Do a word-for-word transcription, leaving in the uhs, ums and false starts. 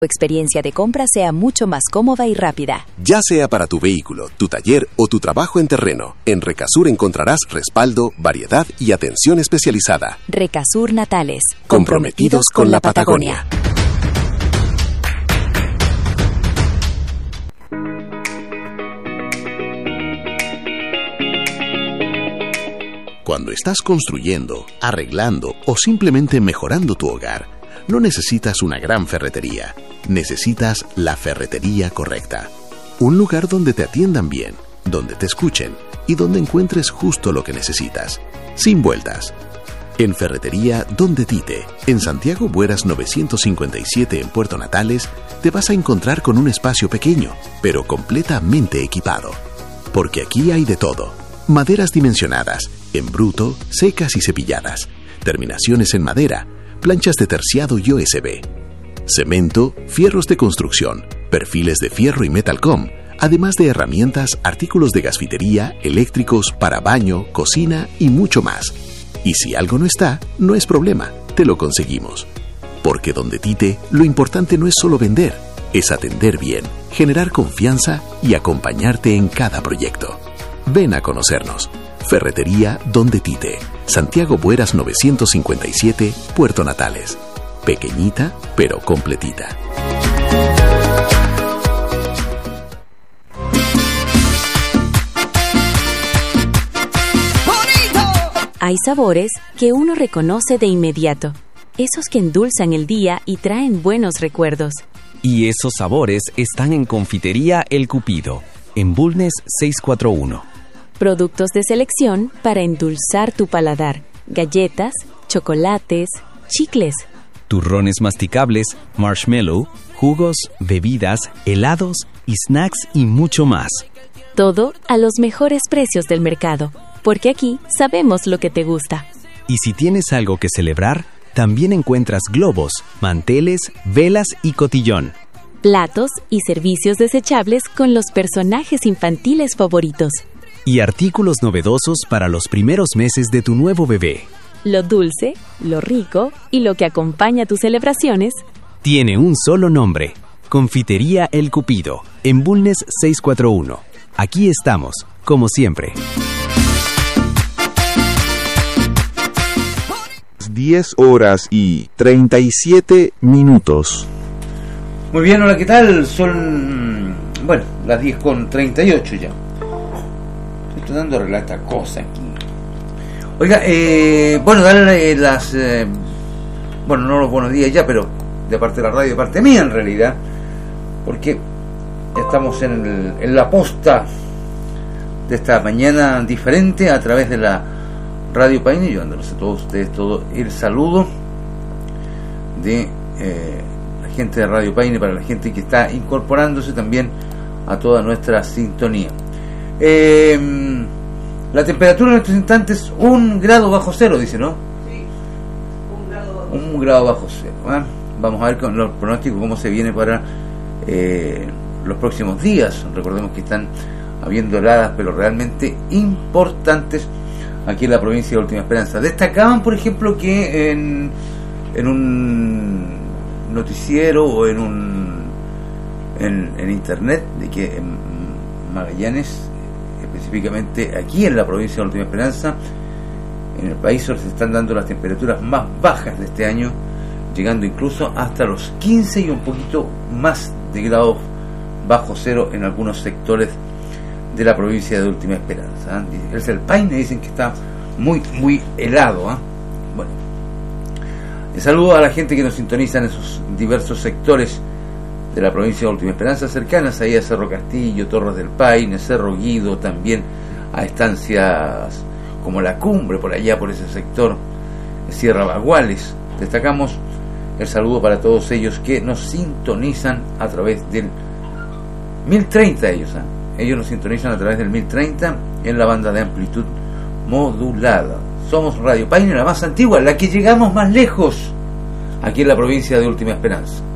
experiencia de compra sea mucho más cómoda y rápida. Ya sea para tu vehículo, tu taller o tu trabajo en terreno, en Recasur encontrarás respaldo, variedad y atención especializada. Recasur Natales, comprometidos con la Patagonia. Cuando estás construyendo, arreglando o simplemente mejorando tu hogar, no necesitas una gran ferretería, necesitas la ferretería correcta. Un lugar donde te atiendan bien, donde te escuchen y donde encuentres justo lo que necesitas, sin vueltas. En Ferretería Donde Tite, en Santiago Bueras novecientos cincuenta y siete en Puerto Natales, te vas a encontrar con un espacio pequeño, pero completamente equipado. Porque aquí hay de todo. Maderas dimensionadas, en bruto, secas y cepilladas, terminaciones en madera, planchas de terciado y O S B, cemento, fierros de construcción, perfiles de fierro y metalcom, además de herramientas, artículos de gasfitería, eléctricos para baño, cocina y mucho más. Y si algo no está, no es problema, te lo conseguimos. Porque Donde Tite, lo importante no es solo vender, es atender bien, generar confianza y acompañarte en cada proyecto. Ven a conocernos. Ferretería Donde Tite, Santiago Bueras novecientos cincuenta y siete, Puerto Natales. Pequeñita, pero completita. Hay sabores que uno reconoce de inmediato, esos que endulzan el día y traen buenos recuerdos. Y esos sabores están en Confitería El Cupido, en Bulnes seiscientos cuarenta y uno. Productos de selección para endulzar tu paladar, galletas, chocolates, chicles, turrones masticables, marshmallow, jugos, bebidas, helados y snacks y mucho más. Todo a los mejores precios del mercado, porque aquí sabemos lo que te gusta. Y si tienes algo que celebrar, también encuentras globos, manteles, velas y cotillón. Platos y servicios desechables con los personajes infantiles favoritos. Y artículos novedosos para los primeros meses de tu nuevo bebé. Lo dulce, lo rico y lo que acompaña tus celebraciones tiene un solo nombre: Confitería El Cupido, en Bulnes seiscientos cuarenta y uno. Aquí estamos, como siempre. diez horas y treinta y siete minutos. Muy bien, hola, ¿qué tal? Son, bueno, las diez con treinta y ocho ya. Estoy dando relata cosa aquí. Oiga, eh, bueno, darle las, eh, bueno, no los buenos días ya, pero de parte de la radio, de parte mía en realidad, porque ya estamos en, el, en la posta de esta mañana diferente a través de la Radio Paine, llevándoles a todos ustedes todo el saludo de eh, la gente de Radio Paine, para la gente que está incorporándose también a toda nuestra sintonía. Eh, la temperatura en estos instantes un grado bajo cero, dice, ¿no? Sí, un grado bajo un grado bajo cero. ¿eh? Vamos a ver con los pronósticos cómo se viene para eh, los próximos días. Recordemos que están habiendo heladas, pero realmente importantes aquí en la provincia de Última Esperanza. Destacaban, por ejemplo, que en, en un noticiero o en un en, en internet, de que en Magallanes, específicamente aquí en la provincia de Última Esperanza, en el país se están dando las temperaturas más bajas de este año, llegando incluso hasta los quince y un poquito más de grados bajo cero en algunos sectores de la provincia de Última Esperanza. ¿eh? El Paine dicen que está muy, muy helado. ¿eh? Bueno, un saludo a la gente que nos sintoniza en esos diversos sectores de la provincia de Última Esperanza, cercanas ahí a Cerro Castillo, Torres del Paine, Cerro Guido, también a estancias como La Cumbre, por allá, por ese sector, Sierra Baguales. Destacamos el saludo para todos ellos que nos sintonizan a través del mil treinta, ellos, ¿eh? ellos nos sintonizan a través del mil treinta en la banda de amplitud modulada. Somos Radio Paine, la más antigua, la que llegamos más lejos aquí en la provincia de Última Esperanza.